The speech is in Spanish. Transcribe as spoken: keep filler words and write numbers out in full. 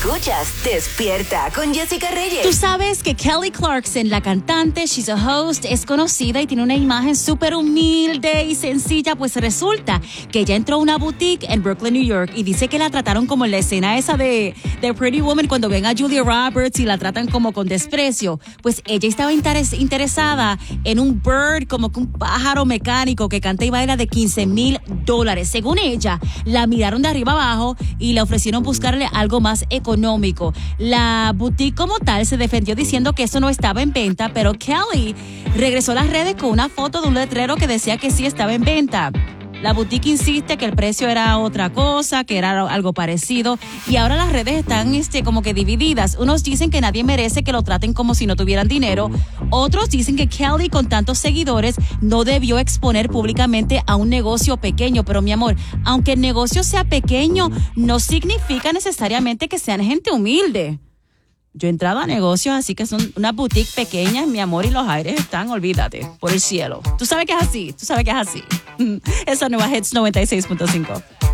Escuchas Despierta con Jessica Reyes. Tú sabes que Kelly Clarkson, la cantante, she's a host, es conocida y tiene una imagen súper humilde y sencilla. Pues resulta que ella entró a una boutique en Brooklyn, New York, y dice que la trataron como en la escena esa de, de Pretty Woman, cuando ven a Julia Roberts y la tratan como con desprecio. Pues ella estaba interes- interesada en un bird, como que un pájaro mecánico que canta y baila, de quince mil dólares. Según ella, la miraron de arriba abajo y le ofrecieron buscarle algo más económico. La boutique como tal se defendió diciendo que eso no estaba en venta, pero Kelly regresó a las redes con una foto de un letrero que decía que sí estaba en venta. La boutique insiste que el precio era otra cosa, que era algo parecido, y ahora las redes están este, como que divididas. Unos dicen que nadie merece que lo traten como si no tuvieran dinero. Otros dicen que Kelly, con tantos seguidores, no debió exponer públicamente a un negocio pequeño. Pero, mi amor, aunque el negocio sea pequeño, no significa necesariamente que sean gente humilde. Yo he entrado a negocios así que son una boutique pequeña, mi amor, y los aires están, olvídate, por el cielo. Tú sabes que es así, tú sabes que es así. Esa nueva Hits noventa y seis punto cinco.